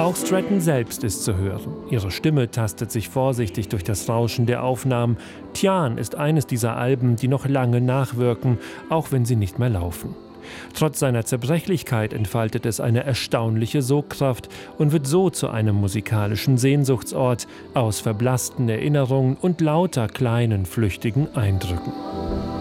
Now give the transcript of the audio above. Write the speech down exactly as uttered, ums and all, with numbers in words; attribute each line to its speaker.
Speaker 1: Auch Stratton selbst ist zu hören. Ihre Stimme tastet sich vorsichtig durch das Rauschen der Aufnahmen. Tian ist eines dieser Alben, die noch lange nachwirken, auch wenn sie nicht mehr laufen. Trotz seiner Zerbrechlichkeit entfaltet es eine erstaunliche Sogkraft und wird so zu einem musikalischen Sehnsuchtsort aus verblassten Erinnerungen und lauter kleinen, flüchtigen Eindrücken.